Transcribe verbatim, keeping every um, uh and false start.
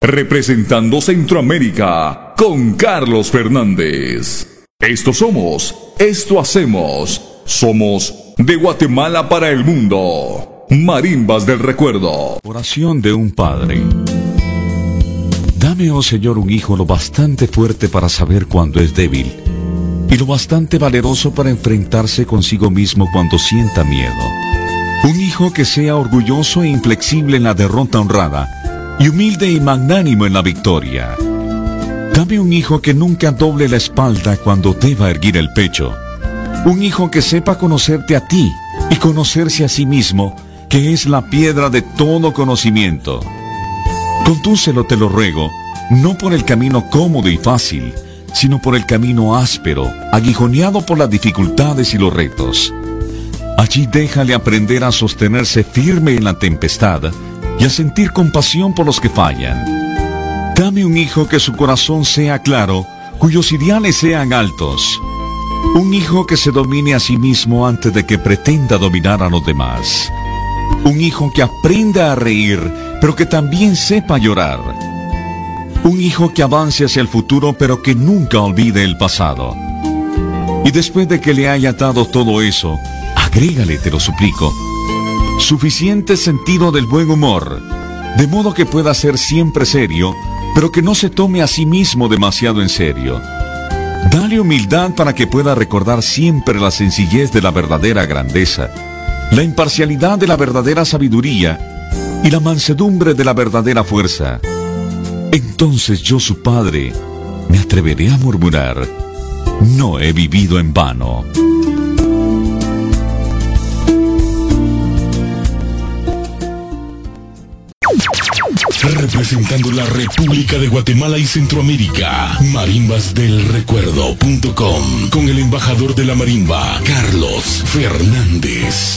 representando Centroamérica con Carlos Fernández. Esto somos, esto hacemos, somos de Guatemala para el mundo. Marimbas del Recuerdo. Oración de un padre. Dame, oh Señor, un hijo lo bastante fuerte para saber cuándo es débil, y lo bastante valeroso para enfrentarse consigo mismo cuando sienta miedo. Un hijo que sea orgulloso e inflexible en la derrota honrada, y humilde y magnánimo en la victoria. Dame un hijo que nunca doble la espalda cuando deba erguir el pecho. Un hijo que sepa conocerte a ti y conocerse a sí mismo, que es la piedra de todo conocimiento. Condúcelo, te lo ruego, no por el camino cómodo y fácil, sino por el camino áspero, aguijoneado por las dificultades y los retos. Allí déjale aprender a sostenerse firme en la tempestad y a sentir compasión por los que fallan. Dame un hijo que su corazón sea claro, cuyos ideales sean altos. Un hijo que se domine a sí mismo antes de que pretenda dominar a los demás. Un hijo que aprenda a reír, pero que también sepa llorar. Un hijo que avance hacia el futuro, pero que nunca olvide el pasado. Y después de que le haya dado todo eso, agrégale, te lo suplico, suficiente sentido del buen humor, de modo que pueda ser siempre serio, pero que no se tome a sí mismo demasiado en serio. Dale humildad para que pueda recordar siempre la sencillez de la verdadera grandeza, la imparcialidad de la verdadera sabiduría y la mansedumbre de la verdadera fuerza. Entonces yo, su padre, me atreveré a murmurar: no he vivido en vano. Representando la República de Guatemala y Centroamérica, marimbas del recuerdo punto com, con el embajador de la marimba, Carlos Fernández.